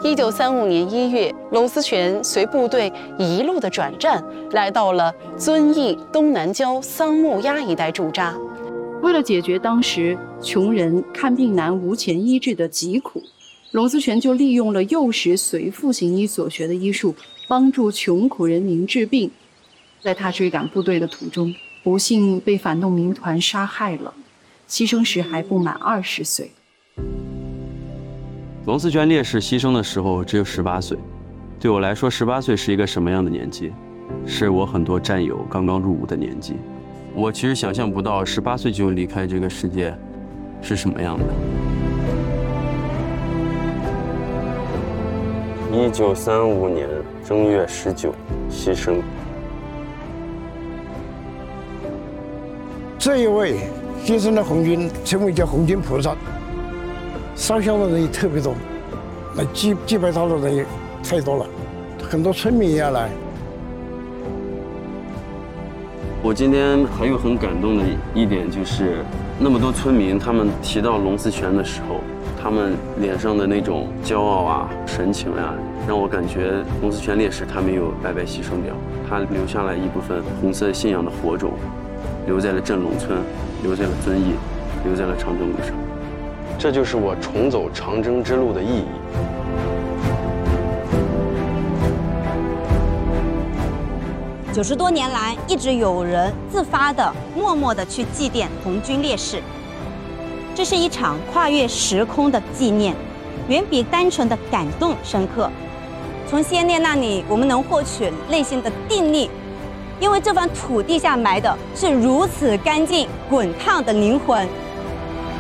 1935年1月，龙思全随部队一路的转战，来到了遵义东南郊桑木崖一带驻扎。为了解决当时穷人看病难、无钱医治的疾苦，龙思全就利用了幼时随父行医所学的医术，帮助穷苦人民治病。在他追赶部队的途中，不幸被反动民团杀害了，牺牲时还不满20岁。 龙思全烈士牺牲的时候只有18岁，对我来说，18岁是一个什么样的年纪？是我很多战友刚刚入伍的年纪。我其实想象不到18岁就离开这个世界是什么样的。 1935年正月19牺牲。 这一位牺牲的红军称为叫红军菩萨，烧香的人也特别多，那祭拜他的人也太多了，很多村民也要来。 我今天还有很感动的一点就是，那么多村民他们提到龙思全的时候，他们脸上的那种骄傲啊、神情啊，让我感觉龙思全烈士他没有白白牺牲掉，他留下了一部分红色信仰的火种，留在了镇陇村，留在了遵义，留在了长征路上。 这就是我重走长征之路的意义。 90多年来，一直有人自发的、默默的去祭奠红军烈士。这是一场跨越时空的纪念，远比单纯的感动深刻。从先烈那里，我们能获取内心的定力，因为这方土地下埋的是如此干净滚烫的灵魂。